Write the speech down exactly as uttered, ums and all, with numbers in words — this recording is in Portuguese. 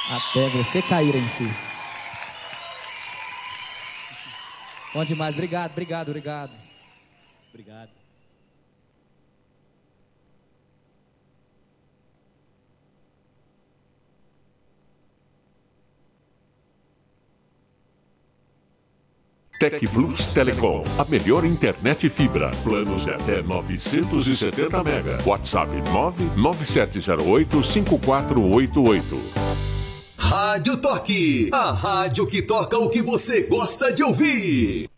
Até você cair em si. Bom demais, obrigado, obrigado, obrigado. Obrigado. Tec Plus Telecom, a melhor internet fibra. Planos de até novecentos e setenta mega. WhatsApp nove nove sete zero oito cinco quatro oito oito. Rádio Toque, a rádio que toca o que você gosta de ouvir.